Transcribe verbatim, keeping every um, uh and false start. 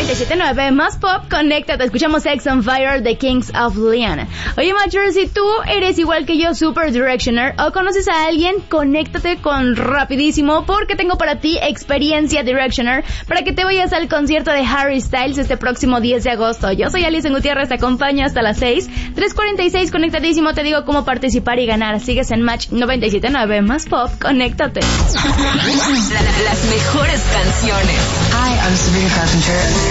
noventa y siete punto nueve más pop, conéctate, escuchamos Sex on Fire de Kings of Leon. Oye, Mature, si tú eres igual que yo, super Directioner, o conoces a alguien, conéctate con Rapidísimo, porque tengo para ti experiencia Directioner, para que te vayas al concierto de Harry Styles este próximo diez de agosto. Yo soy Alison Gutiérrez, te acompaño hasta las seis, tres cuarenta y seis, conectadísimo, te digo cómo participar y ganar. Sigues en Match noventa y siete punto nueve más pop, conéctate. La, las mejores canciones. Hi, I'm Sabrina Carpenter.